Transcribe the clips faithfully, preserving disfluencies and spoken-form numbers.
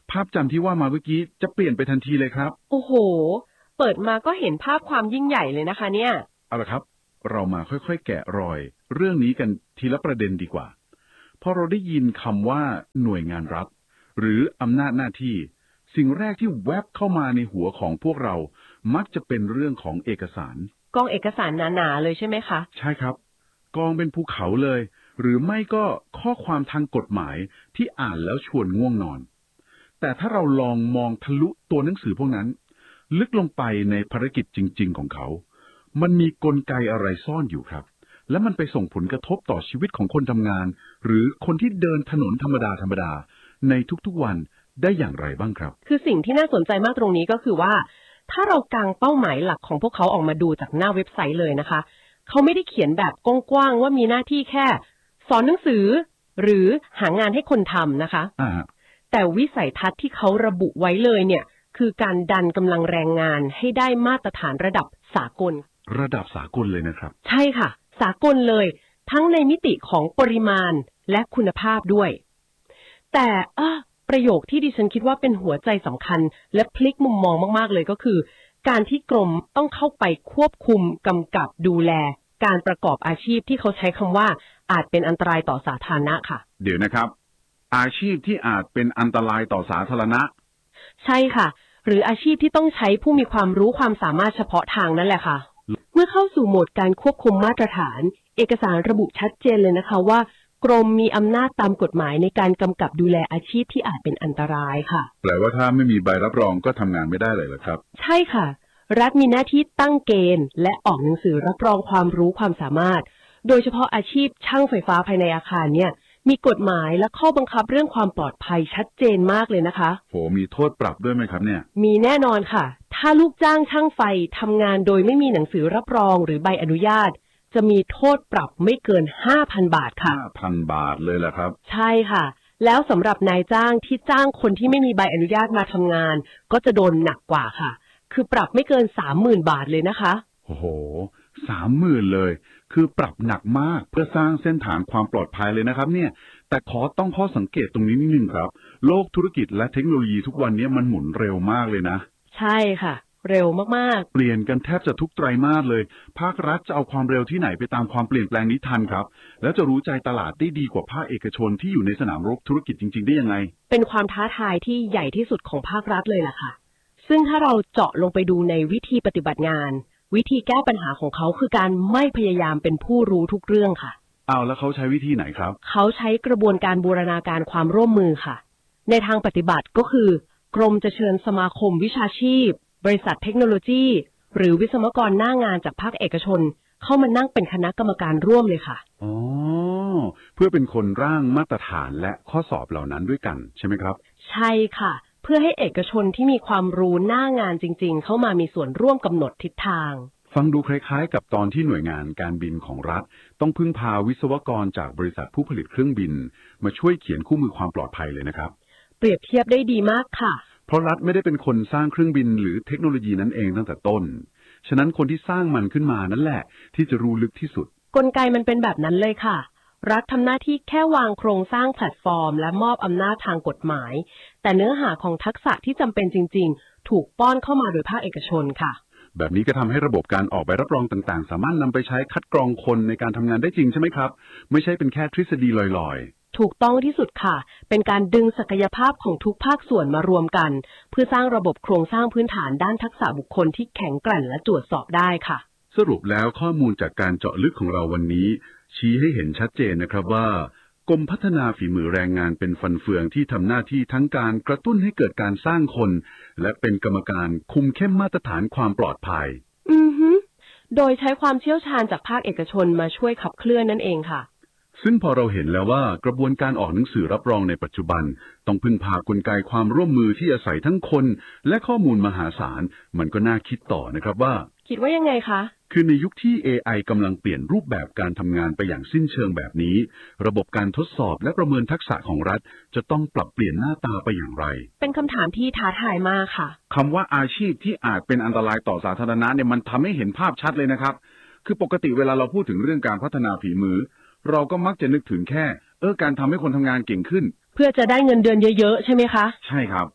ภาพจำที่ว่ามาเมื่อกี้จะเปลี่ยนไปทันทีเลยครับโอ้โหเปิดมาก็เห็นภาพความยิ่งใหญ่เลยนะคะเนี่ยเอาละครับเรามาค่อยๆแกะรอยเรื่องนี้กันทีละประเด็นดีกว่าพอเราได้ยินคำว่าหน่วยงานรัฐหรืออำนาจหน้าที่สิ่งแรกที่แวบเข้ามาในหัวของพวกเรามักจะเป็นเรื่องของเอกสารกองเอกสารหนาๆเลยใช่ไหมคะใช่ครับกองเป็นภูเขาเลยหรือไม่ก็ข้อความทางกฎหมายที่อ่านแล้วชวนง่วงนอนแต่ถ้าเราลองมองทะลุตัวหนังสือพวกนั้นลึกลงไปในภารกิจจริงๆของเขามันมีกลไกอะไรซ่อนอยู่ครับและมันไปส่งผลกระทบต่อชีวิตของคนทำงานหรือคนที่เดินถนนธรรมดาธรรมดาในทุกๆวันได้อย่างไรบ้างครับคือสิ่งที่น่าสนใจมากตรงนี้ก็คือว่าถ้าเรากางเป้าหมายหลักของพวกเขาออกมาดูจากหน้าเว็บไซต์เลยนะคะเขาไม่ได้เขียนแบบกว้างๆว่ามีหน้าที่แค่สอนหนังสือหรือหางานให้คนทำนะคะแต่วิสัยทัศน์ที่เขาระบุไว้เลยเนี่ยคือการดันกำลังแรงงานให้ได้มาตรฐานระดับสากลระดับสากลเลยนะครับใช่ค่ะสากลเลยทั้งในมิติของปริมาณและคุณภาพด้วยแต่เออประโยคที่ดิฉันคิดว่าเป็นหัวใจสำคัญและพลิกมุมมองมากๆเลยก็คือการที่กรมต้องเข้าไปควบคุมกำกับดูแลการประกอบอาชีพที่เขาใช้คำว่าอาจเป็นอันตรายต่อสาธารณะค่ะเดี๋ยวนะครับอาชีพที่อาจเป็นอันตรายต่อสาธารณะใช่ค่ะหรืออาชีพที่ต้องใช้ผู้มีความรู้ความสามารถเฉพาะทางนั่นแหละค่ะเมื่อเข้าสู่โหมดการควบคุมมาตรฐานเอกสารระบุชัดเจนเลยนะคะว่ากรมมีอำนาจตามกฎหมายในการกำกับดูแลอาชีพที่อาจเป็นอันตรายค่ะแปลว่าถ้าไม่มีใบรับรองก็ทำงานไม่ได้เลยเหรอครับใช่ค่ะรัฐมีหน้าที่ตั้งเกณฑ์และออกหนังสือรับรองความรู้ความสามารถโดยเฉพาะอาชีพช่างไฟฟ้าภายในอาคารเนี่ยมีกฎหมายและข้อบังคับเรื่องความปลอดภัยชัดเจนมากเลยนะคะโหมีโทษปรับด้วยไหมครับเนี่ยมีแน่นอนค่ะถ้าลูกจ้างช่างไฟทำงานโดยไม่มีหนังสือรับรองหรือใบอนุญาตจะมีโทษปรับไม่เกิน ห้าพัน บาทค่ะห้าพัน บาทเลยล่ะครับใช่ค่ะแล้วสำหรับนายจ้างที่จ้างคนที่ไม่มีใบอนุญาตมาทำงานก็จะโดนหนักกว่าค่ะคือปรับไม่เกิน สามหมื่น บาทเลยนะคะโอ้โห สามหมื่น เลยคือปรับหนักมากเพื่อสร้างเส้นทางความปลอดภัยเลยนะครับเนี่ยแต่ขอต้องข้อสังเกตตรงนี้นิดนึงครับโลกธุรกิจและเทคโนโลยีทุกวันนี้มันหมุนเร็วมากเลยนะใช่ค่ะเร็วมากๆเปลี่ยนกันแทบจะทุกไตรมาสเลยภาครัฐจะเอาความเร็วที่ไหนไปตามความเปลี่ยนแปลงนี้ทันครับแล้วจะรู้ใจตลาดได้ดีกว่าภาคเอกชนที่อยู่ในสนามรบธุรกิจจริงๆได้ยังไงเป็นความท้าทายที่ใหญ่ที่สุดของภาครัฐเลยล่ะค่ะซึ่งถ้าเราเจาะลงไปดูในวิธีปฏิบัติงานวิธีแก้ปัญหาของเขาคือการไม่พยายามเป็นผู้รู้ทุกเรื่องค่ะเอาแล้วเขาใช้วิธีไหนครับเขาใช้กระบวนการบูรณาการความร่วมมือค่ะในทางปฏิบัติก็คือกรมจะเชิญสมาคมวิชาชีพบริษัทเทคโนโลยีหรือวิศวกรหน้างานจากภาคเอกชนเข้ามานั่งเป็นคณะกรรมการร่วมเลยค่ะอ๋อเพื่อเป็นคนร่างมาตรฐานและข้อสอบเหล่านั้นด้วยกันใช่ไหมครับใช่ค่ะเพื่อให้เอกชนที่มีความรู้หน้างานจริงๆเข้ามามีส่วนร่วมกำหนดทิศทางฟังดูคล้ายๆกับตอนที่หน่วยงานการบินของรัฐต้องพึ่งพาวิศวกรจากบริษัทผู้ผลิตเครื่องบินมาช่วยเขียนคู่มือความปลอดภัยเลยนะครับเปรียบเทียบได้ดีมากค่ะเพราะรัฐไม่ได้เป็นคนสร้างเครื่องบินหรือเทคโนโลยีนั้นเองตั้งแต่ต้นฉะนั้นคนที่สร้างมันขึ้นมานั่นแหละที่จะรู้ลึกที่สุดกลไกมันเป็นแบบนั้นเลยค่ะรัฐทำหน้าที่แค่วางโครงสร้างแพลตฟอร์มและมอบอำนาจทางกฎหมายแต่เนื้อหาของทักษะที่จำเป็นจริงๆถูกป้อนเข้ามาโดยภาคเอกชนค่ะแบบนี้ก็ทำให้ระบบการออกใบรับรองต่างๆสามารถนำไปใช้คัดกรองคนในการทำงานได้จริงใช่ไหมครับไม่ใช่เป็นแค่ทฤษฎีลอยๆถูกต้องที่สุดค่ะเป็นการดึงศักยภาพของทุกภาคส่วนมารวมกันเพื่อสร้างระบบโครงสร้างพื้นฐานด้านทักษะบุคคลที่แข็งแกร่งและตรวจสอบได้ค่ะสรุปแล้วข้อมูลจากการเจาะลึกของเราวันนี้ชี้ให้เห็นชัดเจนนะครับว่ากรมพัฒนาฝีมือแรงงานเป็นฟันเฟืองที่ทำหน้าที่ทั้งการกระตุ้นให้เกิดการสร้างคนและเป็นกรรมการคุมเข้มมาตรฐานความปลอดภัยอือฮึโดยใช้ความเชี่ยวชาญจากภาคเอกชนมาช่วยขับเคลื่อนนั่นเองค่ะซึ่งพอเราเห็นแล้วว่ากระบวนการออกหนังสือรับรองในปัจจุบันต้องพึ่งพากลไกความร่วมมือที่อาศัยทั้งคนและข้อมูลมหาศาลมันก็น่าคิดต่อนะครับว่าคิดว่ายังไงคะคือในยุคที่ เอ ไอ กำลังเปลี่ยนรูปแบบการทำงานไปอย่างสิ้นเชิงแบบนี้ระบบการทดสอบและประเมินทักษะของรัฐจะต้องปรับเปลี่ยนหน้าตาไปอย่างไรเป็นคำถามที่ท้าทายมากค่ะคำว่าอาชีพที่อาจเป็นอันตรายต่อสาธารณะเนี่ยมันทำให้เห็นภาพชัดเลยนะครับคือปกติเวลาเราพูดถึงเรื่องการพัฒนาฝีมือเราก็มักจะนึกถึงแค่เออการทำให้คนทำงานเก่งขึ้นเพื่อจะได้เงินเดือนเยอะๆใช่ไหมคะใช่ครับ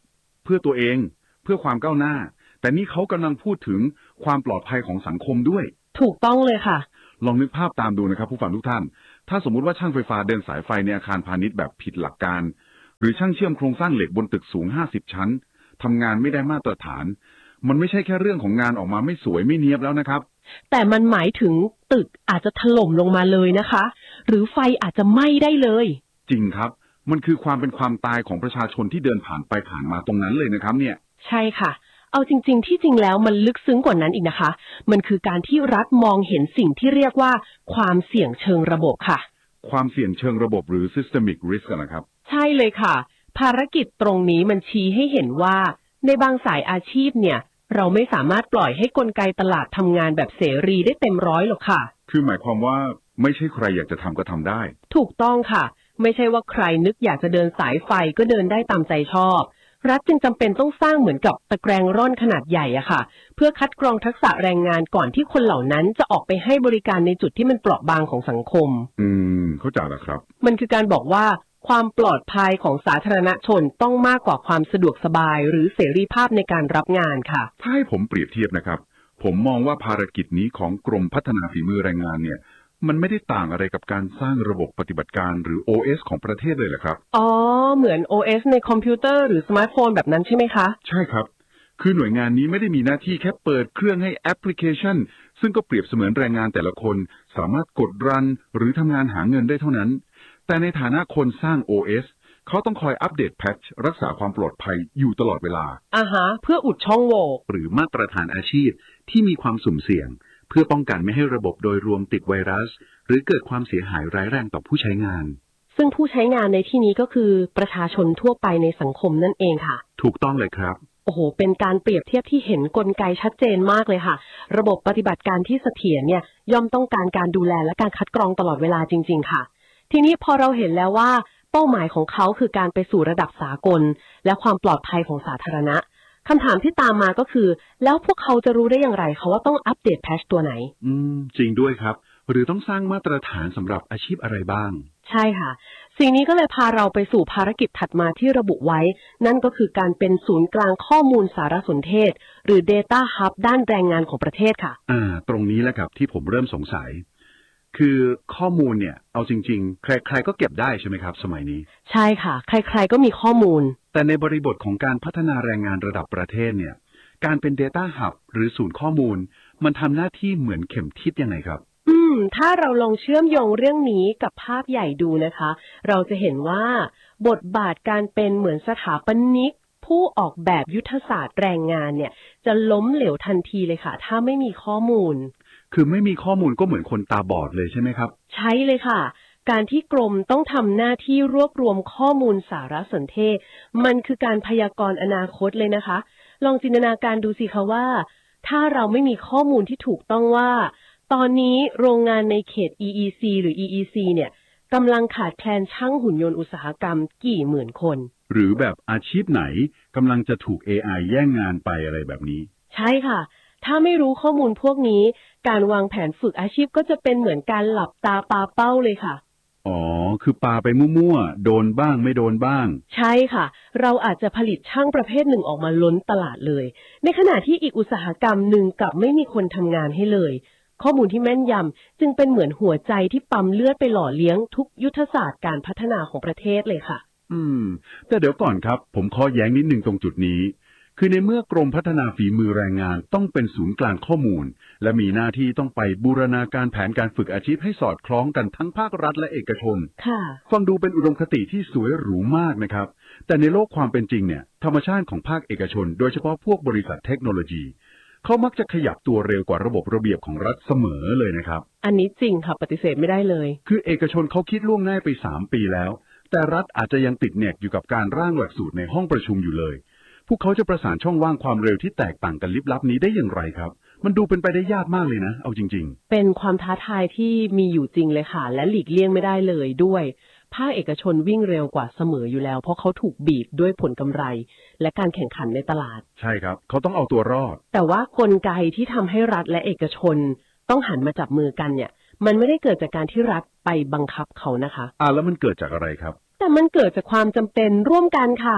เพื่อตัวเองเพื่อความก้าวหน้าแต่นี่เขากำลังพูดถึงความปลอดภัยของสังคมด้วยถูกต้องเลยค่ะลองนึกภาพตามดูนะครับผู้ฟังทุกท่านถ้าสมมุติว่าช่างไฟฟ้าเดินสายไฟในอาคารพาณิชย์แบบผิดหลักการหรือช่างเชื่อมโครงสร้างเหล็กบนตึกสูงห้าสิบชั้นทำงานไม่ได้มาตรฐานมันไม่ใช่แค่เรื่องของงานออกมาไม่สวยไม่เนียบแล้วนะครับแต่มันหมายถึงตึกอาจจะถล่มลงมาเลยนะคะหรือไฟอาจจะไหม้ได้เลยจริงครับมันคือความเป็นความตายของประชาชนที่เดินผ่านไปผ่านมาตรงนั้นเลยนะครับเนี่ยใช่ค่ะเอาจริงๆที่จริงแล้วมันลึกซึ้งกว่านั้นอีกนะคะมันคือการที่รัฐมองเห็นสิ่งที่เรียกว่าความเสี่ยงเชิงระบบค่ะความเสี่ยงเชิงระบบหรือ systemic risk นะครับใช่เลยค่ะภารกิจตรงนี้มันชี้ให้เห็นว่าในบางสายอาชีพเนี่ยเราไม่สามารถปล่อยให้กลไกตลาดทำงานแบบเสรีได้เต็มร้อยหรอกค่ะคือหมายความว่าไม่ใช่ใครอยากจะทำก็ทำได้ถูกต้องค่ะไม่ใช่ว่าใครนึกอยากจะเดินสายไฟก็เดินได้ตามใจชอบรัฐจึงจำเป็นต้องสร้างเหมือนกับตะแกรงร่อนขนาดใหญ่อะค่ะเพื่อคัดกรองทักษะแรงงานก่อนที่คนเหล่านั้นจะออกไปให้บริการในจุดที่มันเปราะบางของสังคมอืมเข้าใจแล้วครับมันคือการบอกว่าความปลอดภัยของสาธารณชนต้องมากกว่าความสะดวกสบายหรือเสรีภาพในการรับงานค่ะถ้าให้ผมเปรียบเทียบนะครับผมมองว่าภารกิจนี้ของกรมพัฒนาฝีมือแรงงานเนี่ยมันไม่ได้ต่างอะไรกับการสร้างระบบปฏิบัติการหรือ โอ เอส ของประเทศเลยเหรอครับอ๋อเหมือน โอ เอส ในคอมพิวเตอร์หรือสมาร์ทโฟนแบบนั้นใช่ไหมคะใช่ครับคือหน่วยงานนี้ไม่ได้มีหน้าที่แค่เปิดเครื่องให้แอปพลิเคชันซึ่งก็เปรียบเสมือนแรงงานแต่ละคนสามารถกดรันหรือทำงานหาเงินได้เท่านั้นแต่ในฐานะคนสร้าง โอ เอส เขาต้องคอยอัปเดตแพทช์รักษาความปลอดภัยอยู่ตลอดเวลาอ่าฮะเพื่ออุดช่องโหว่หรือมาตรฐานอาชีพที่มีความสุ่มเสี่ยงเพื่อป้องกันไม่ให้ระบบโดยรวมติดไวรัสหรือเกิดความเสียหายร้ายแรงต่อผู้ใช้งานซึ่งผู้ใช้งานในที่นี้ก็คือประชาชนทั่วไปในสังคมนั่นเองค่ะถูกต้องเลยครับโอ้โหเป็นการเปรียบเทียบที่เห็นกลไกชัดเจนมากเลยค่ะระบบปฏิบัติการที่เสถียรเนี่ยย่อมต้องการการดูแลและการคัดกรองตลอดเวลาจริงๆค่ะทีนี้พอเราเห็นแล้วว่าเป้าหมายของเขาคือการไปสู่ระดับสากลและความปลอดภัยของสาธารณะคำถามที่ตามมาก็คือแล้วพวกเขาจะรู้ได้อย่างไรคะว่าต้องอัปเดตแพทช์ตัวไหนอืมจริงด้วยครับหรือต้องสร้างมาตรฐานสำหรับอาชีพอะไรบ้างใช่ค่ะสิ่งนี้ก็เลยพาเราไปสู่ภารกิจถัดมาที่ระบุไว้นั่นก็คือการเป็นศูนย์กลางข้อมูลสารสนเทศหรือ Data Hub ด้านแรงงานของประเทศค่ะอ่าตรงนี้แหละครับที่ผมเริ่มสงสัยคือข้อมูลเนี่ยเอาจริงๆใครๆก็เก็บได้ใช่ไหมครับสมัยนี้ใช่ค่ะใครๆก็มีข้อมูลแต่ในบริบทของการพัฒนาแรงงานระดับประเทศเนี่ยการเป็น Data Hub หรือศูนย์ข้อมูลมันทำหน้าที่เหมือนเข็มทิศยังไงครับอืมถ้าเราลองเชื่อมโยงเรื่องนี้กับภาพใหญ่ดูนะคะเราจะเห็นว่าบทบาทการเป็นเหมือนสถาปนิกผู้ออกแบบยุทธศาสตร์แรงงานเนี่ยจะล้มเหลวทันทีเลยค่ะถ้าไม่มีข้อมูลคือไม่มีข้อมูลก็เหมือนคนตาบอดเลยใช่ไหมครับใช่เลยค่ะการที่กรมต้องทำหน้าที่รวบรวมข้อมูลสารสนเทศมันคือการพยากรณ์อนาคตเลยนะคะลองจินตนาการดูสิคะว่าถ้าเราไม่มีข้อมูลที่ถูกต้องว่าตอนนี้โรงงานในเขต อี อี ซี หรือ อี อี ซี เนี่ยกำลังขาดแคลนช่างหุ่นยนต์อุตสาหกรรมกี่หมื่นคนหรือแบบอาชีพไหนกำลังจะถูก เอ ไอ แย่งงานไปอะไรแบบนี้ใช่ค่ะถ้าไม่รู้ข้อมูลพวกนี้การวางแผนฝึกอาชีพก็จะเป็นเหมือนการหลับตาปาเป้าเลยค่ะอ๋อคือปาไปมั่วๆโดนบ้างไม่โดนบ้างใช่ค่ะเราอาจจะผลิตช่างประเภทหนึ่งออกมาล้นตลาดเลยในขณะที่อีกอุตสาหกรรมหนึ่งกลับไม่มีคนทำงานให้เลยข้อมูลที่แม่นยำจึงเป็นเหมือนหัวใจที่ปั๊มเลือดไปหล่อเลี้ยงทุกยุทธศาสตร์การพัฒนาของประเทศเลยค่ะอืมแต่เดี๋ยวก่อนครับผมขอแย้งนิดนึงตรงจุดนี้คือในเมื่อกรมพัฒนาฝีมือแรงงานต้องเป็นศูนย์กลางข้อมูลและมีหน้าที่ต้องไปบูรณาการแผนการฝึกอาชีพให้สอดคล้องกันทั้งภาครัฐและเอกชนค่ะฟังดูเป็นอุดมคติที่สวยหรูมากนะครับแต่ในโลกความเป็นจริงเนี่ยธรรมชาติของภาคเอกชนโดยเฉพาะพวกบริษัทเทคโนโลยีเขามักจะขยับตัวเร็วกว่าระบบระเบียบของรัฐเสมอเลยนะครับอันนี้จริงค่ะปฏิเสธไม่ได้เลยคือเอกชนเขาคิดล่วงหน้าไปสามปีแล้วแต่รัฐอาจจะยังติดแหนกอยู่กับการร่างหลักสูตรในห้องประชุมอยู่เลยพวกเขาจะประสานช่องว่างความเร็วที่แตกต่างกันลิบลับนี้ได้อย่างไรครับมันดูเป็นไปได้ยากมากเลยนะเอาจริงๆเป็นความท้าทายที่มีอยู่จริงเลยค่ะและหลีกเลี่ยงไม่ได้เลยด้วยภาคเอกชนวิ่งเร็วกว่าเสมออยู่แล้วเพราะเขาถูกบีบด้วยผลกำไรและการแข่งขันในตลาดใช่ครับเขาต้องเอาตัวรอดแต่ว่ากลไกที่ทำให้รัฐและเอกชนต้องหันมาจับมือกันเนี่ยมันไม่ได้เกิดจากการที่รัฐไปบังคับเขานะคะอ่าแล้วมันเกิดจากอะไรครับแต่มันเกิดจากความจำเป็นร่วมกันค่ะ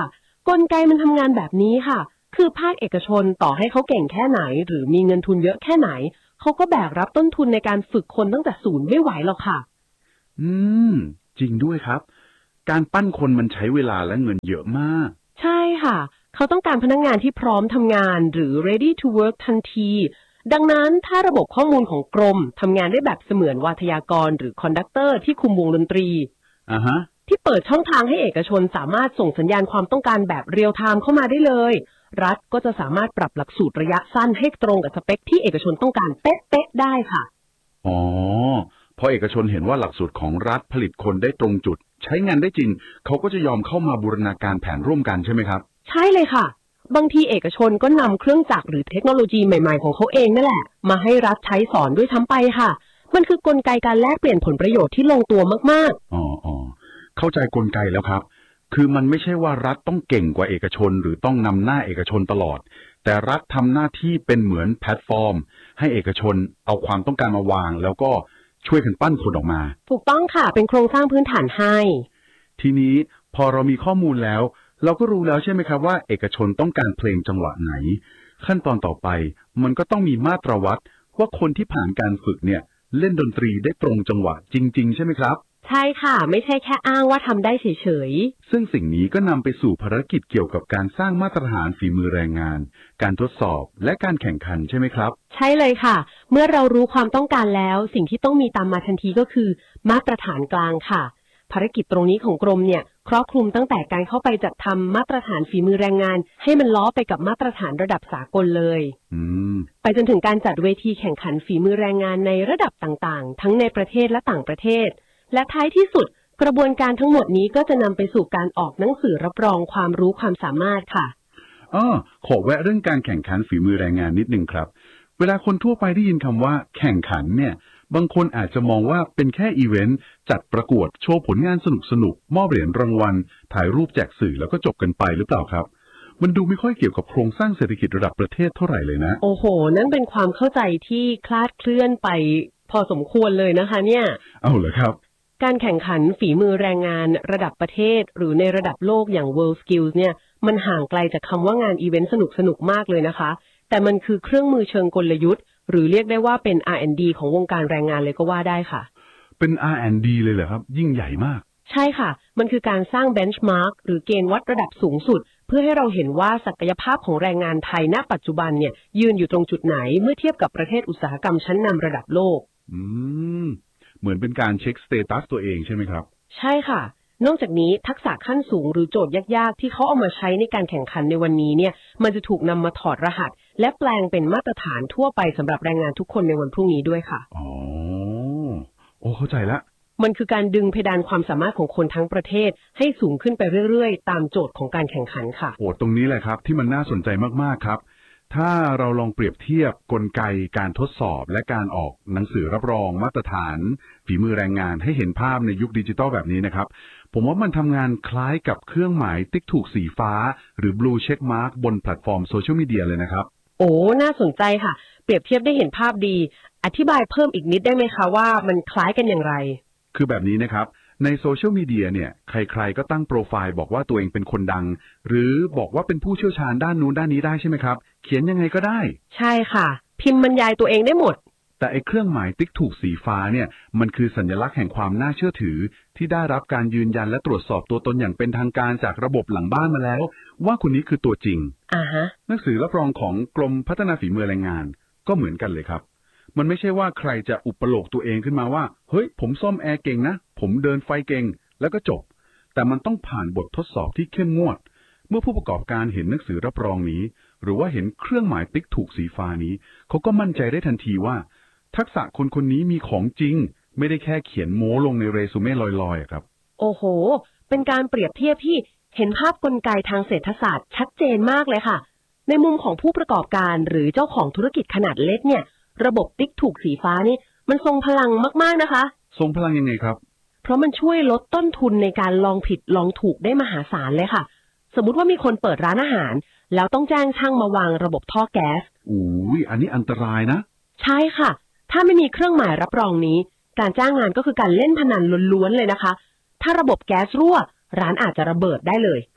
กลไกมันทำงานแบบนี้ค่ะคือภาคเอกชนต่อให้เขาเก่งแค่ไหนหรือมีเงินทุนเยอะแค่ไหนเขาก็แบกรับต้นทุนในการฝึกคนตั้งแต่ศูนย์ไม่ไหวหรอกค่ะอืมจริงด้วยครับการปั้นคนมันใช้เวลาและเงินเยอะมากใช่ค่ะเขาต้องการพนักงานที่พร้อมทำงานหรือ ready to work ทันทีดังนั้นถ้าระบบข้อมูลของกรมทำงานได้แบบเสมือนวาทยากรหรือคอนดักเตอร์ที่คุมวงดนตรีอ่าฮะที่เปิดช่องทางให้เอกชนสามารถส่งสัญญาณความต้องการแบบเรียลไทม์เข้ามาได้เลยรัฐก็จะสามารถปรับหลักสูตรระยะสั้นให้ตรงกับสเปคที่เอกชนต้องการเป๊ะๆได้ค่ะอ๋อพอเอกชนเห็นว่าหลักสูตรของรัฐผลิตคนได้ตรงจุดใช้งานได้จริงเขาก็จะยอมเข้ามาบูรณาการแผนร่วมกันใช่ไหมครับใช่เลยค่ะบางทีเอกชนก็นำเครื่องจักรหรือเทคโนโลยีใหม่ๆของเขาเองนั่นแหละมาให้รัฐใช้สอนด้วยซ้ำไปค่ะมันคือกลไกการแลกเปลี่ยนผลประโยชน์ที่ลงตัวมากๆอ๋ออ๋อเข้าใจกลไกแล้วครับคือมันไม่ใช่ว่ารัฐต้องเก่งกว่าเอกชนหรือต้องนำหน้าเอกชนตลอดแต่รัฐทำหน้าที่เป็นเหมือนแพลตฟอร์มให้เอกชนเอาความต้องการมาวางแล้วก็ช่วยกันปั้นคนออกมาถูกต้องค่ะเป็นโครงสร้างพื้นฐานให้ทีนี้พอเรามีข้อมูลแล้วเราก็รู้แล้วใช่ไหมครับว่าเอกชนต้องการเพลงจังหวะไหนขั้นตอนต่อไปมันก็ต้องมีมาตรวัดว่าคนที่ผ่านการฝึกเนี่ยเล่นดนตรีได้ตรงจังหวะจริงๆใช่ไหมครับใช่ค่ะไม่ใช่แค่อ้างว่าทำได้เฉยๆซึ่งสิ่งนี้ก็นำไปสู่ภารกิจเกี่ยวกับการสร้างมาตรฐานฝีมือแรงงานการทดสอบและการแข่งขันใช่ไหมครับใช่เลยค่ะเมื่อเรารู้ความต้องการแล้วสิ่งที่ต้องมีตามมาทันทีก็คือมาตรฐานกลางค่ะภารกิจตรงนี้ของกรมเนี่ยครอบคลุมตั้งแต่การเข้าไปจัดทำมาตรฐานฝีมือแรงงานให้มันล้อไปกับมาตรฐานระดับสากลเลยอืมไปจนถึงการจัดเวทีแข่งขันฝีมือแรงงานในระดับต่างๆทั้งในประเทศและต่างประเทศและท้ายที่สุดกระบวนการทั้งหมดนี้ก็จะนำไปสู่การออกหนังสือรับรองความรู้ความสามารถค่ะอ้อขอแวะเรื่องการแข่งขันฝีมือแรงงานนิดนึงครับเวลาคนทั่วไปได้ยินคำว่าแข่งขันเนี่ยบางคนอาจจะมองว่าเป็นแค่อีเวนต์จัดประกวดโชว์ผลงานสนุกๆมอบเหรียญรางวัลถ่ายรูปแจกสื่อแล้วก็จบกันไปหรือเปล่าครับมันดูไม่ค่อยเกี่ยวกับโครงสร้างเศรษฐกิจระดับประเทศเท่าไหร่เลยนะโอ้โหนั่นเป็นความเข้าใจที่คลาดเคลื่อนไปพอสมควรเลยนะคะเนี่ยเอาเหรอครับการแข่งขันฝีมือแรงงานระดับประเทศหรือในระดับโลกอย่าง World Skills เนี่ยมันห่างไกลจากคำว่างานอีเวนต์สนุกๆมากเลยนะคะแต่มันคือเครื่องมือเชิงกลยุทธ์หรือเรียกได้ว่าเป็น อาร์ แอนด์ ดี ของวงการแรงงานเลยก็ว่าได้ค่ะเป็น อาร์ แอนด์ ดี เลยเหรอครับยิ่งใหญ่มากใช่ค่ะมันคือการสร้างเบนช์มาร์กหรือเกณฑ์วัดระดับสูงสุดเพื่อให้เราเห็นว่าศักยภาพของแรงงานไทยณปัจจุบันเนี่ยยืนอยู่ตรงจุดไหนเมื่อเทียบกับประเทศอุตสาหกรรมชั้นนำระดับโลกอืมเหมือนเป็นการเช็คสเตตัสตัวเองใช่ไหมครับใช่ค่ะนอกจากนี้ทักษะขั้นสูงหรือโจทย์ยากๆที่เขาเอามาใช้ในการแข่งขันในวันนี้เนี่ยมันจะถูกนำมาถอดรหัสและแปลงเป็นมาตรฐานทั่วไปสำหรับแรงงานทุกคนในวันพรุ่งนี้ด้วยค่ะอ๋อโอ้เข้าใจละมันคือการดึงเพดานความสามารถของคนทั้งประเทศให้สูงขึ้นไปเรื่อยๆตามโจทย์ของการแข่งขันค่ะโอ้ตรงนี้แหละครับที่มันน่าสนใจมากๆครับถ้าเราลองเปรียบเทียบกลไกการทดสอบและการออกหนังสือรับรองมาตรฐานฝีมือแรงงานให้เห็นภาพในยุคดิจิตอลแบบนี้นะครับผมว่ามันทำงานคล้ายกับเครื่องหมายติ๊กถูกสีฟ้าหรือ blue check mark บนแพลตฟอร์มโซเชียลมีเดียเลยนะครับโอ้น่าสนใจค่ะเปรียบเทียบได้เห็นภาพดีอธิบายเพิ่มอีกนิดได้ไหมคะว่ามันคล้ายกันอย่างไรคือแบบนี้นะครับในโซเชียลมีเดียเนี่ยใครๆก็ตั้งโปรไฟล์บอกว่าตัวเองเป็นคนดังหรือบอกว่าเป็นผู้เชี่ยวชาญด้านนู้นด้านนี้ได้ใช่ไหมครับเขียนยังไงก็ได้ใช่ค่ะพิมพ์บรรยายตัวเองได้หมดแต่ไอ้เครื่องหมายติ๊กถูกสีฟ้าเนี่ยมันคือสัญลักษณ์แห่งความน่าเชื่อถือที่ได้รับการยืนยันและตรวจสอบตัวตนอย่างเป็นทางการจากระบบหลังบ้านมาแล้วว่าคนนี้คือตัวจริงอ่าฮะหนังสือรับรองของกรมพัฒนาฝีมือแรงงานก็เหมือนกันเลยครับมันไม่ใช่ว่าใครจะอุปโลกตัวเองขึ้นมาว่าเฮ้ยผมซ่อมแอร์เก่งนะผมเดินไฟเก่งแล้วก็จบแต่มันต้องผ่านบททดสอบที่เข้มงวดเมื่อผู้ประกอบการเห็นหนังสือรับรองนี้หรือว่าเห็นเครื่องหมายติ๊กถูกสีฟ้านี้เขาก็มั่นใจได้ทันทีว่าทักษะคนคนนี้มีของจริงไม่ได้แค่เขียนโม้ลงในเรซูเม่ลอยๆครับโอ้โหเป็นการเปรียบเทียบที่เห็นภาพกลไกทางเศรษฐศาสตร์ชัดเจนมากเลยค่ะในมุมของผู้ประกอบการหรือเจ้าของธุรกิจขนาดเล็กเนี่ยระบบติ๊กถูกสีฟ้านี่มันทรงพลังมากๆนะคะทรงพลังยังไงครับเพราะมันช่วยลดต้นทุนในการลองผิดลองถูกได้มหาศาลเลยค่ะสมมุติว่ามีคนเปิดร้านอาหารแล้วต้องแจ้งช่างมาวางระบบท่อแก๊สอุ้ยอันนี้อันตรายนะใช่ค่ะถ้าไม่มีเครื่องหมายรับรองนี้การจ้างงานก็คือการเล่นพนันล้วนๆเลยนะคะถ้าระบบแก๊สรั่วร้านอาจจะระเบิดได้เลย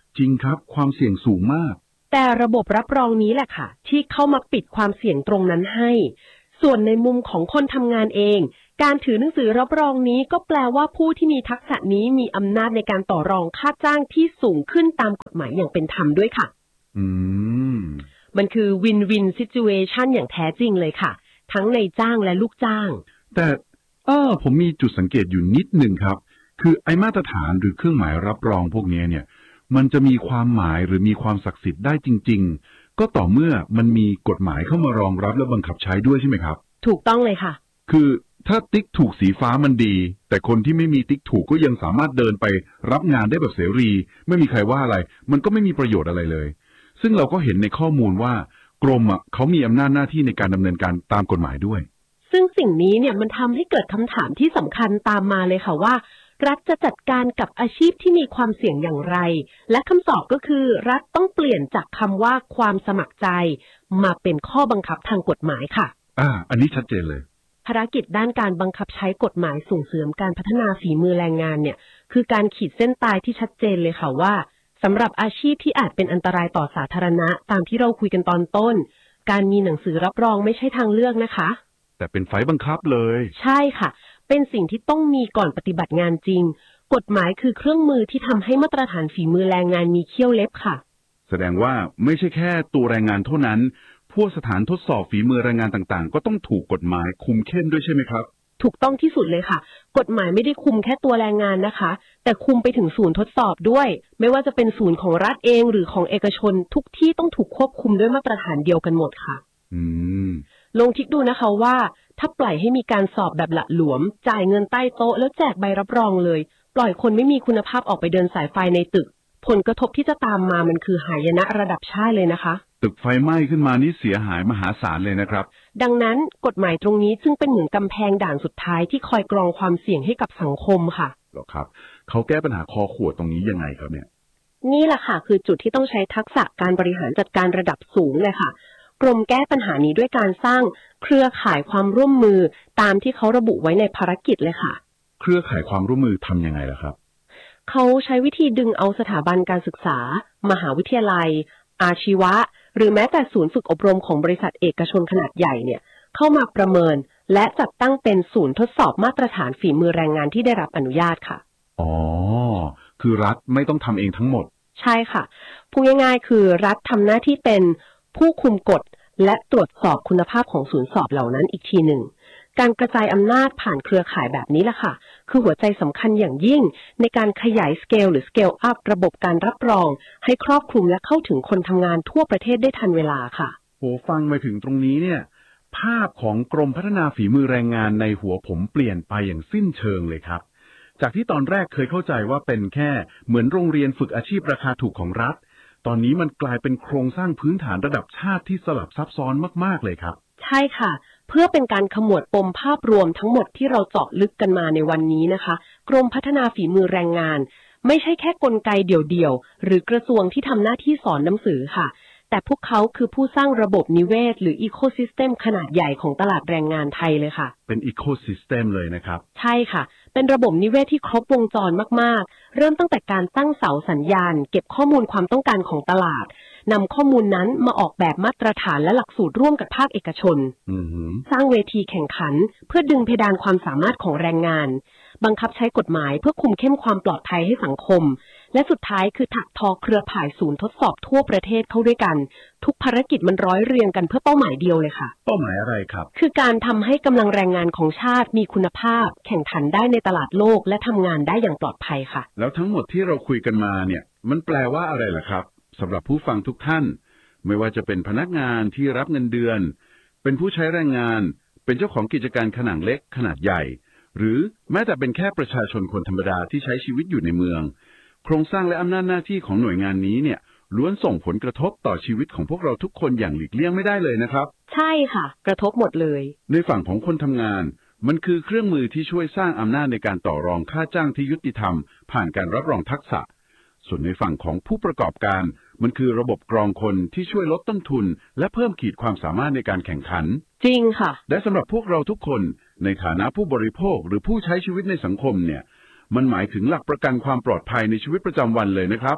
จริงครับความเสี่ยงสูงมากแต่ระบบรับรองนี้แหละค่ะที่เข้ามาปิดความเสี่ยงตรงนั้นให้ส่วนในมุมของคนทำงานเองการถือหนังสือรับรองนี้ก็แปลว่าผู้ที่มีทักษะนี้มีอำนาจในการต่อรองค่าจ้างที่สูงขึ้นตามกฎหมายอย่างเป็นธรรมด้วยค่ะอืมมันคือ win-win situation อย่างแท้จริงเลยค่ะทั้งในจ้างและลูกจ้างแต่เออผมมีจุดสังเกตอยู่นิดหนึ่งครับคือไอ้มาตรฐานหรือเครื่องหมายรับรองพวกนี้เนี่ยมันจะมีความหมายหรือมีความศักดิ์สิทธิ์ได้จริงๆก็ต่อเมื่อมันมีกฎหมายเข้ามารองรับและบังคับใช้ด้วยใช่ไหมครับถูกต้องเลยค่ะคือถ้าติ๊กถูกสีฟ้ามันดีแต่คนที่ไม่มีติ๊กถูกก็ยังสามารถเดินไปรับงานได้แบบเสรีไม่มีใครว่าอะไรมันก็ไม่มีประโยชน์อะไรเลยซึ่งเราก็เห็นในข้อมูลว่ากรมอ่ะเขามีอำนาจหน้าที่ในการดำเนินการตามกฎหมายด้วยซึ่งสิ่งนี้เนี่ยมันทำให้เกิดคำถามที่สำคัญตามมาเลยค่ะว่ารัฐจะจัดการกับอาชีพที่มีความเสี่ยงอย่างไรและคำตอบก็คือรัฐต้องเปลี่ยนจากคำว่าความสมัครใจมาเป็นข้อบังคับทางกฎหมายค่ะอ่าอันนี้ชัดเจนเลยภารกิจด้านการบังคับใช้กฎหมายส่งเสริมการพัฒนาฝีมือแรงงานเนี่ยคือการขีดเส้นตายที่ชัดเจนเลยค่ะว่าสำหรับอาชีพที่อาจเป็นอันตรายต่อสาธารณะตามที่เราคุยกันตอนต้นการมีหนังสือรับรองไม่ใช่ทางเลือกนะคะแต่เป็นไฟบังคับเลยใช่ค่ะเป็นสิ่งที่ต้องมีก่อนปฏิบัติงานจริงกฎหมายคือเครื่องมือที่ทำให้มาตรฐานฝีมือแรงงานมีเขี้ยวเล็บค่ะแสดงว่าไม่ใช่แค่ตัวแรงงานเท่านั้นพวกสถานทดสอบฝีมือแรงงานต่างๆก็ต้องถูกกฎหมายคุมเข้มด้วยใช่ไหมครับถูกต้องที่สุดเลยค่ะกฎหมายไม่ได้คุมแค่ตัวแรงงานนะคะแต่คุมไปถึงศูนย์ทดสอบด้วยไม่ว่าจะเป็นศูนย์ของรัฐเองหรือของเอกชนทุกที่ต้องถูกควบคุมด้วยมาตรฐานเดียวกันหมดค่ะอืมลองคิดดูนะคะว่าถ้าปล่อยให้มีการสอบแบบหละหลวมจ่ายเงินใต้โต๊ะแล้วแจกใบรับรองเลยปล่อยคนไม่มีคุณภาพออกไปเดินสายไฟในตึกผลกระทบที่จะตามมามันคือหายนะระดับชาติเลยนะคะตึกไฟไหม้ขึ้นมานี่เสียหายมหาศาลเลยนะครับดังนั้นกฎหมายตรงนี้จึงเป็นเหมือนกำแพงด่านสุดท้ายที่คอยกรองความเสี่ยงให้กับสังคมค่ะหรอครับเขาแก้ปัญหาคอขวดตรงนี้ยังไงครับเนี่ยนี่แหละค่ะคือจุดที่ต้องใช้ทักษะการบริหารจัดการระดับสูงเลยค่ะกรมแก้ปัญหานี้ด้วยการสร้างเครือข่ายความร่วมมือตามที่เขาระบุไว้ในภารกิจเลยค่ะเครือข่ายความร่วมมือทำยังไงล่ะครับเขาใช้วิธีดึงเอาสถาบันการศึกษามหาวิทยาลัยอาชีวะหรือแม้แต่ศูนย์ฝึกอบรมของบริษัทเอกชนขนาดใหญ่เนี่ยเข้ามาประเมินและจัดตั้งเป็นศูนย์ทดสอบมาตรฐานฝีมือแรงงานที่ได้รับอนุญาตค่ะอ๋อคือรัฐไม่ต้องทำเองทั้งหมดใช่ค่ะพูดง่ายๆคือรัฐทำหน้าที่เป็นผู้คุมกฎและตรวจสอบคุณภาพของศูนย์สอบเหล่านั้นอีกทีหนึ่งการกระจายอำนาจผ่านเครือข่ายแบบนี้แหละค่ะคือหัวใจสำคัญอย่างยิ่งในการขยายสเกลหรือสเกลอัพระบบการรับรองให้ครอบคลุมและเข้าถึงคนทำงานทั่วประเทศได้ทันเวลาค่ะโหฟังมาถึงตรงนี้เนี่ยภาพของกรมพัฒนาฝีมือแรงงานในหัวผมเปลี่ยนไปอย่างสิ้นเชิงเลยครับจากที่ตอนแรกเคยเข้าใจว่าเป็นแค่เหมือนโรงเรียนฝึกอาชีพราคาถูกของรัฐตอนนี้มันกลายเป็นโครงสร้างพื้นฐานระดับชาติที่สลับซับซ้อนมากๆเลยครับใช่ค่ะเพื่อเป็นการขมวดปมภาพรวมทั้งหมดที่เราเจาะลึกกันมาในวันนี้นะคะกรมพัฒนาฝีมือแรงงานไม่ใช่แค่กลไกเดี่ยวๆหรือกระทรวงที่ทำหน้าที่สอนหนังสือค่ะแต่พวกเขาคือผู้สร้างระบบนิเวศหรืออีโคซิสเต็มขนาดใหญ่ของตลาดแรงงานไทยเลยค่ะเป็นอีโคซิสเต็มเลยนะครับใช่ค่ะเป็นระบบนิเวศที่ครบวงจรมากๆเริ่มตั้งแต่การตั้งเสาสัญญาณเก็บข้อมูลความต้องการของตลาดนำข้อมูลนั้นมาออกแบบมาตรฐานและหลักสูตรร่วมกับภาคเอกชนสร้างเวทีแข่งขันเพื่อดึงเพดานความสามารถของแรงงานบังคับใช้กฎหมายเพื่อคุมเข้มความปลอดภัยให้สังคมและสุดท้ายคือถักทอเครือข่ายศูนย์ทดสอบทั่วประเทศเข้าด้วยกันทุกภารกิจมันร้อยเรียงกันเพื่อเป้าหมายเดียวเลยค่ะเป้าหมายอะไรครับคือการทำให้กำลังแรงงานของชาติมีคุณภาพแข่งขันได้ในตลาดโลกและทำงานได้อย่างปลอดภัยค่ะแล้วทั้งหมดที่เราคุยกันมาเนี่ยมันแปลว่าอะไรล่ะครับสำหรับผู้ฟังทุกท่านไม่ว่าจะเป็นพนักงานที่รับเงินเดือนเป็นผู้ใช้แรงงานเป็นเจ้าของกิจการขนาดเล็กขนาดใหญ่หรือแม้แต่เป็นแค่ประชาชนคนธรรมดาที่ใช้ชีวิตอยู่ในเมืองโครงสร้างและอำนาจหน้าที่ของหน่วยงานนี้เนี่ยล้วนส่งผลกระทบต่อชีวิตของพวกเราทุกคนอย่างหลีกเลี่ยงไม่ได้เลยนะครับใช่ค่ะกระทบหมดเลยในฝั่งของคนทำงานมันคือเครื่องมือที่ช่วยสร้างอำนาจในการต่อรองค่าจ้างที่ยุติธรรมผ่านการรับรองทักษะส่วนในฝั่งของผู้ประกอบการมันคือระบบกรองคนที่ช่วยลดต้นทุนและเพิ่มขีดความสามารถในการแข่งขันจริงค่ะและสำหรับพวกเราทุกคนในฐานะผู้บริโภคหรือผู้ใช้ชีวิตในสังคมเนี่ยมันหมายถึงหลักประกันความปลอดภัยในชีวิตประจำวันเลยนะครับ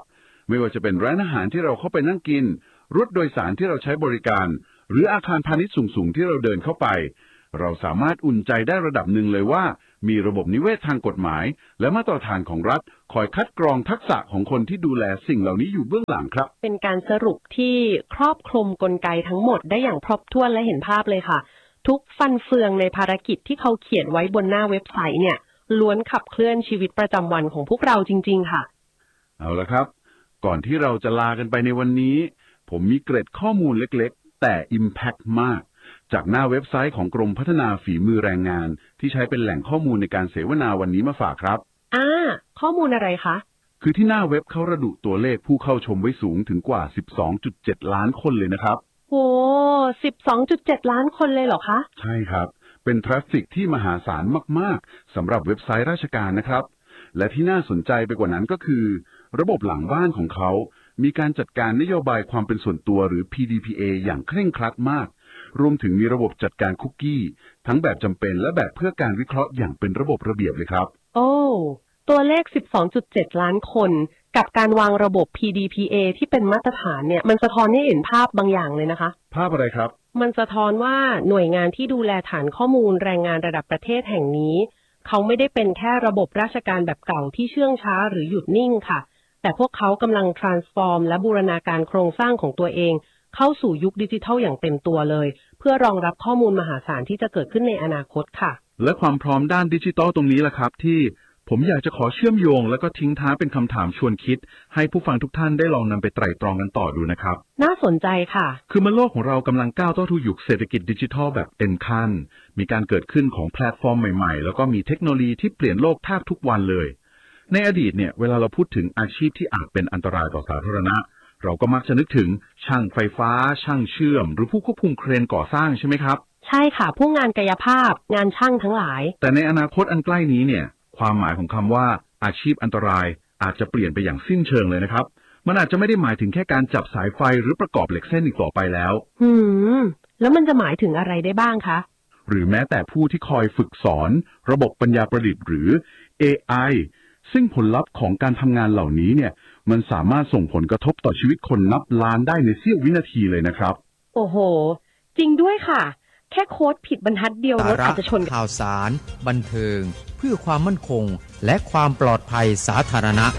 ไม่ว่าจะเป็นร้านอาหารที่เราเข้าไปนั่งกินรถโดยสารที่เราใช้บริการหรืออาคารพาณิชย์สูงๆที่เราเดินเข้าไปเราสามารถอุ่นใจได้ระดับหนึ่งเลยว่ามีระบบนิเวศทางกฎหมายและมาตรฐานของรัฐคอยคัดกรองทักษะของคนที่ดูแลสิ่งเหล่านี้อยู่เบื้องหลังครับเป็นการสรุปที่ครอบคลุมกลไกทั้งหมดได้อย่างครบถ้วนและเห็นภาพเลยค่ะทุกฟันเฟืองในภารกิจที่เขาเขียนไว้บนหน้าเว็บไซต์เนี่ยล้วนขับเคลื่อนชีวิตประจำวันของพวกเราจริงๆค่ะเอาละครับก่อนที่เราจะลากันไปในวันนี้ผมมีเกร็ดข้อมูลเล็กๆแต่ Impact มากจากหน้าเว็บไซต์ของกรมพัฒนาฝีมือแรงงานที่ใช้เป็นแหล่งข้อมูลในการเสวนาวันนี้มาฝากครับอ่าข้อมูลอะไรคะคือที่หน้าเว็บเขาระบุตัวเลขผู้เข้าชมไว้สูงถึงกว่า สิบสองจุดเจ็ด ล้านคนเลยนะครับโอ้ สิบสองจุดเจ็ด ล้านคนเลยเหรอคะใช่ครับเป็นทราฟฟิกที่มหาศาลมากๆสำหรับเว็บไซต์ราชการนะครับและที่น่าสนใจไปกว่านั้นก็คือระบบหลังบ้านของเขามีการจัดการนโยบายความเป็นส่วนตัวหรือ พี ดี พี เอ อย่างเคร่งครัดมากรวมถึงมีระบบจัดการคุกกี้ทั้งแบบจำเป็นและแบบเพื่อการวิเคราะห์อย่างเป็นระบบระเบียบเลยครับโอ้ตัวเลข สิบสองจุดเจ็ด ล้านคนกับการวางระบบ พี ดี พี เอ ที่เป็นมาตรฐานเนี่ยมันสะท้อนให้เห็นภาพบางอย่างเลยนะคะภาพอะไรครับมันสะท้อนว่าหน่วยงานที่ดูแลฐานข้อมูลแรงงานระดับประเทศแห่งนี้เขาไม่ได้เป็นแค่ระบบราชการแบบเก่าที่เชื่องช้าหรือหยุดนิ่งค่ะแต่พวกเขากำลัง transform และบูรณาการโครงสร้างของตัวเองเข้าสู่ยุคดิจิทัลอย่างเต็มตัวเลยเพื่อรองรับข้อมูลมหาศาลที่จะเกิดขึ้นในอนาคตค่ะและความพร้อมด้านดิจิทัลตรงนี้แหละครับที่ผมอยากจะขอเชื่อมโยงแล้วก็ทิ้งท้ายเป็นคำถามชวนคิดให้ผู้ฟังทุกท่านได้ลองนำไปไตร่ตรองกันต่อดูนะครับน่าสนใจค่ะคือเมื่อโลกของเรากำลังก้าวเข้าสู่ยุคเศรษฐกิจดิจิทัลแบบเต็มขั้นมีการเกิดขึ้นของแพลตฟอร์มใหม่ๆแล้วก็มีเทคโนโลยีที่เปลี่ยนโลกแทบทุกวันเลยในอดีตเนี่ยเวลาเราพูดถึงอาชีพที่อาจเป็นอันตรายต่อสาธารณะเราก็มักจะนึกถึงช่างไฟฟ้าช่างเชื่อมหรือผู้ควบคุมเครนก่อสร้างใช่ไหมครับใช่ค่ะผู้งานกายภาพงานช่างทั้งหลายแต่ในอนาคตอันใกล้นี้เนี่ยความหมายของคำว่าอาชีพอันตรายอาจจะเปลี่ยนไปอย่างสิ้นเชิงเลยนะครับมันอาจจะไม่ได้หมายถึงแค่การจับสายไฟหรือประกอบเหล็กเส้นอีกต่อไปแล้วหืมแล้วมันจะหมายถึงอะไรได้บ้างคะหรือแม้แต่ผู้ที่คอยฝึกสอนระบบปัญญาประดิษฐ์หรือ เอ ไอ ซึ่งผลลัพธ์ของการทำงานเหล่านี้เนี่ยมันสามารถส่งผลกระทบต่อชีวิตคนนับล้านได้ในเสี้ยววินาทีเลยนะครับโอ้โหจริงด้วยค่ะแค่โค้ดผิดบรรทัดเดียวรถอาจจะชนข่าวสารบันเทิงเพื่อความมั่นคงและความปลอดภัยสาธารณะ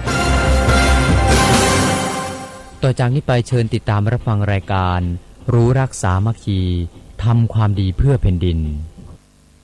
ต่อจากนี้ไปเชิญติดตามรับฟังรายการรู้รักสามัคคีทำความดีเพื่อแผ่นดิน